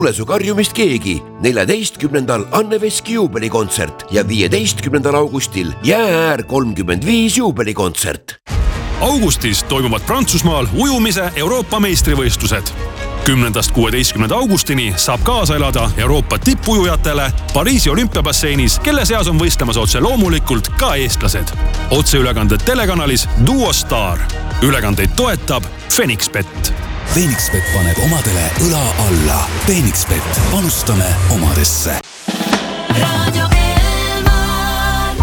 Kuule su karjumist keegi. 14. Anne Veski juubelikontsert ja 15. augustil Jäääär 35 juubelikontsert. Augustis toimuvad Prantsusmaal ujumise Euroopa meistrivõistlused. 10.–16. augustini saab kaasa elada Euroopa tippujujatele Pariisi olümpiabasseinis, kelle seas on võistlemas otse loomulikult ka eestlased. Otseülekanded telekanalis Duo Star. Ülekandeid toetab Fenixbet. Fenixbet paneb omadele õla alla. Fenixbet, panustame omadesse. Radio Elmar.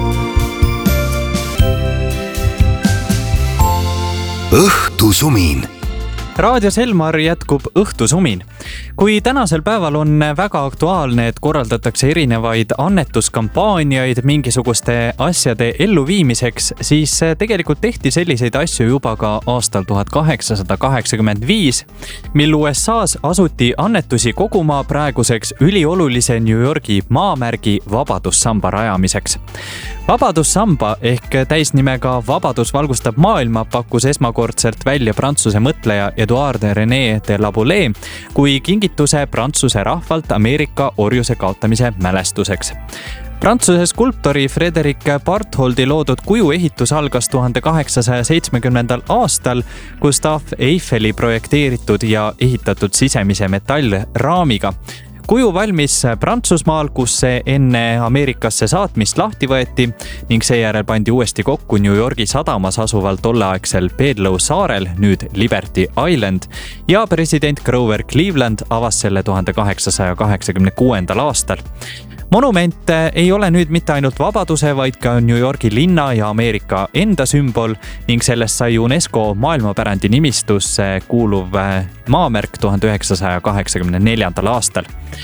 Õhtusumin. Raadios Elmar jätkub õhtusumin. Kui tänasel päeval on väga aktuaalne, et korraldatakse erinevaid annetuskampaaniaid mingisuguste asjade elluviimiseks, siis tegelikult tehti selliseid asju juba ka aastal 1885, mil USA's asuti annetusi koguma praeguseks üliolulise New Yorgi maamärgi Vabadussamba rajamiseks. Vabadussamba ehk täisnimega Vabadus valgustab maailma pakkus esmakordselt välja Prantsuse mõtleja Edouard René de La Boulaye kui kingituse Prantsuse rahvalt Ameerika orjuse kaotamise mälestuseks. Prantsuse skulptori Frédéric Bartholdi loodud kujuehitus algas 1870. aastal Gustave Eiffeli projekteeritud ja ehitatud sisemise metallraamiga. Kuju valmis Prantsusmaal, kus see enne Ameerikasse saatmist lahti võeti ning seejärel pandi uuesti kokku New Yorgi sadamas asuval tolleaegsel Bedloe saarel, nüüd Liberty Island, ja president Grover Cleveland avas selle 1886. aastal. Monument ei ole nüüd mitte ainult vabaduse, vaid ka New Yorgi linna ja Ameerika enda sümbol ning sellest sai UNESCO maailmapärandi nimistusse kuuluv maamärk 1984. aastal.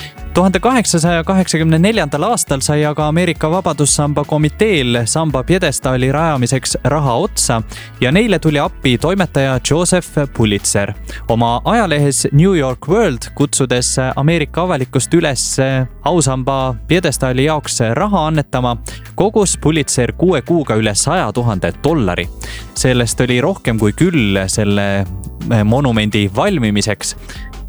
1884. aastal sai aga Ameerika Vabadussamba komiteel samba pjedestaali rajamiseks raha otsa ja neile tuli appi toimetaja Joseph Pulitzer. Oma ajalehes New York World kutsudes Ameerika avalikkust üles ausamba pjedestaali jaoks raha annetama, kogus Pulitzer 6 kuuga üle $100,000. Sellest oli rohkem kui küll selle monumendi valmimiseks.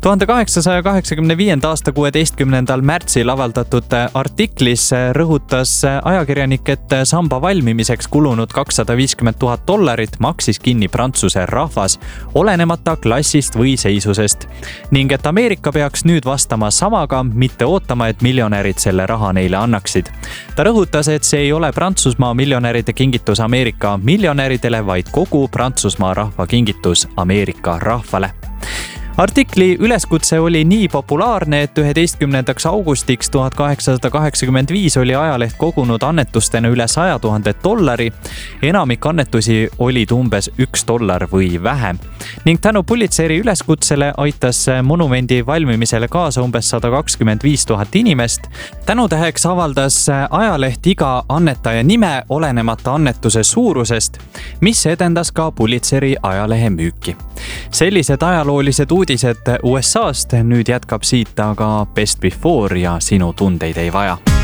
1885. aasta 16. märtsil avaldatud artiklis rõhutas ajakirjanik, et samba valmimiseks kulunud $250,000 maksis kinni Prantsuse rahvas, olenemata klassist või seisusest. Ning et Ameerika peaks nüüd vastama samaga, mitte ootama, et miljonärid selle raha neile annaksid. Ta rõhutas, et see ei ole Prantsusmaa miljonäride kingitus Ameerika miljonäridele, vaid kogu Prantsusmaa rahva kingitus Ameerika rahvale. Artikli üleskutse oli nii populaarne, et 11. augustiks 1885 oli ajaleht kogunud annetustena üle $100,000. Enamik annetusi olid umbes $1 või vähem. Ning tänu Pulitzeri üleskutsele aitas monumendi valmimisele kaasa umbes 125,000 inimest. Tänutäheks avaldas ajaleht iga annetaja nime olenemata annetuse suurusest, mis edendas ka Pulitzeri ajalehe müüki. Sellised ajaloolised uudised USA'st, nüüd jätkab siit aga Best Before ja Sinu tundeid ei vaja.